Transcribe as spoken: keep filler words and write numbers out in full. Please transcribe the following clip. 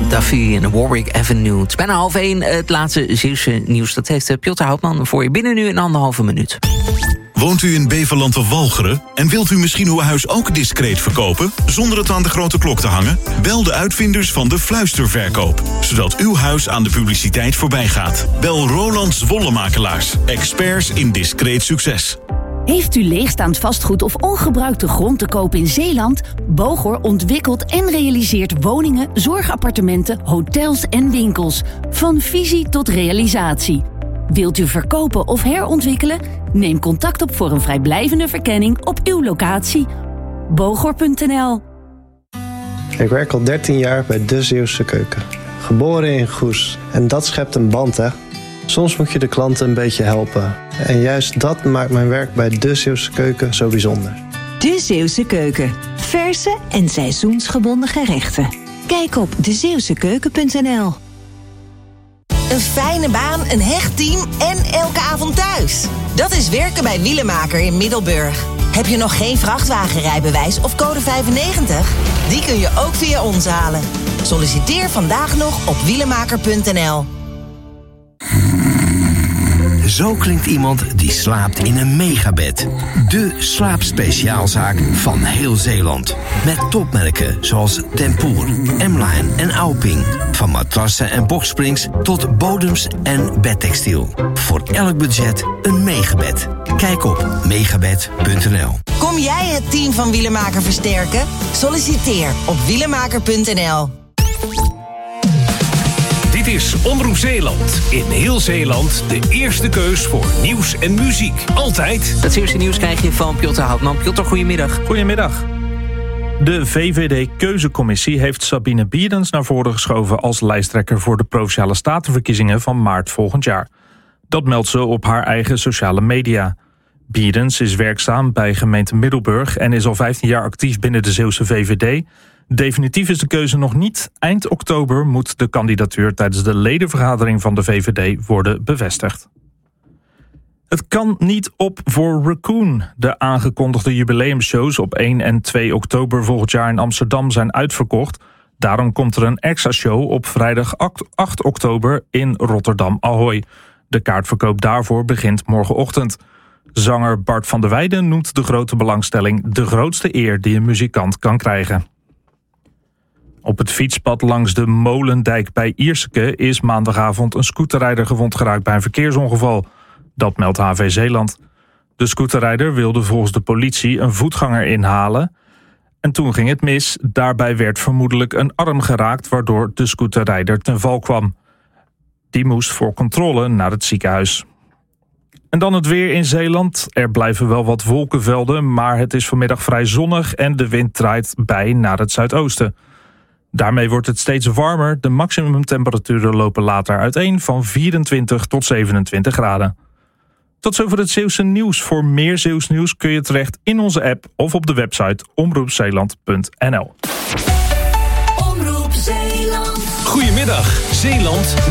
Duffy en Warwick Avenue. Het is bijna half één. Het laatste Zeeuwse nieuws. Dat heeft Piotr Houtman voor je binnen nu een anderhalve minuut. Woont u in Beverland of Walcheren en wilt u misschien uw huis ook discreet verkopen, zonder het aan de grote klok te hangen? Bel de uitvinders van de fluisterverkoop, zodat uw huis aan de publiciteit voorbij gaat. Bel Roland Wollemakelaars, experts in discreet succes. Heeft u leegstaand vastgoed of ongebruikte grond te koop in Zeeland? Bogor ontwikkelt en realiseert woningen, zorgappartementen, hotels en winkels. Van visie tot realisatie. Wilt u verkopen of herontwikkelen? Neem contact op voor een vrijblijvende verkenning op uw locatie. Bogor punt n l. Ik werk al dertien jaar bij De Zeeuwse Keuken. Geboren in Goes. En dat schept een band, hè? Soms moet je de klanten een beetje helpen. En juist dat maakt mijn werk bij De Zeeuwse Keuken zo bijzonder. De Zeeuwse Keuken. Verse en seizoensgebonden gerechten. Kijk op de zeeuwse keuken punt n l. Een fijne baan, een hecht team en elke avond thuis. Dat is werken bij Wielemaker in Middelburg. Heb je nog geen vrachtwagenrijbewijs of code vijfennegentig? Die kun je ook via ons halen. Solliciteer vandaag nog op wielemaker punt n l. Zo klinkt iemand die slaapt in een megabed. De slaapspeciaalzaak van heel Zeeland. Met topmerken zoals Tempoor, M-Line en Auping. Van matrassen en boxsprings tot bodems en bedtextiel. Voor elk budget een megabed. Kijk op megabed punt n l. Kom jij het team van Wielemaker versterken? Solliciteer op wielemaker punt n l. Dit is Omroep Zeeland. In heel Zeeland de eerste keus voor nieuws en muziek. Altijd. Het Zeeuwse nieuws krijg je van Piotr Houtman. Piotr, goedemiddag. Goedemiddag. De V V D-keuzecommissie heeft Sabine Bierens naar voren geschoven als lijsttrekker voor de Provinciale Statenverkiezingen van maart volgend jaar. Dat meldt ze op haar eigen sociale media. Bierens is werkzaam bij gemeente Middelburg en is al vijftien jaar actief binnen de Zeeuwse V V D. Definitief is de keuze nog niet. Eind oktober moet de kandidatuur tijdens de ledenvergadering van de V V D worden bevestigd. Het kan niet op voor Raccoon. De aangekondigde jubileumshows op één en twee oktober volgend jaar in Amsterdam zijn uitverkocht. Daarom komt er een extra show op vrijdag acht oktober in Rotterdam Ahoy. De kaartverkoop daarvoor begint morgenochtend. Zanger Bart van der Weijden noemt de grote belangstelling de grootste eer die een muzikant kan krijgen. Op het fietspad langs de Molendijk bij Ierseke is maandagavond een scooterrijder gewond geraakt bij een verkeersongeval. Dat meldt H V Zeeland. De scooterrijder wilde volgens de politie een voetganger inhalen. En toen ging het mis. Daarbij werd vermoedelijk een arm geraakt, waardoor de scooterrijder ten val kwam. Die moest voor controle naar het ziekenhuis. En dan het weer in Zeeland. Er blijven wel wat wolkenvelden, maar het is vanmiddag vrij zonnig en de wind draait bij naar het zuidoosten. Daarmee wordt het steeds warmer. De maximumtemperaturen lopen later uiteen van vierentwintig tot zevenentwintig graden. Tot zover het Zeeuwse nieuws. Voor meer Zeeuws nieuws kun je terecht in onze app of op de website omroep zeeland punt n l. Omroep Zeeland. Goedemiddag, Zeeland.